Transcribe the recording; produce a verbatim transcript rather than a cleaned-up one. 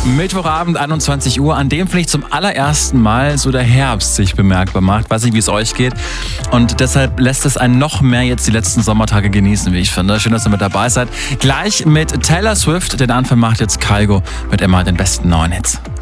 Mittwochabend, einundzwanzig Uhr, an dem vielleicht zum allerersten Mal so der Herbst sich bemerkbar macht. Weiß nicht, wie es euch geht. Und deshalb lässt es einen noch mehr jetzt die letzten Sommertage genießen, wie ich finde. Schön, dass ihr mit dabei seid. Gleich mit Taylor Swift. Den Anfang macht jetzt Kygo mit immer den besten neuen Hits.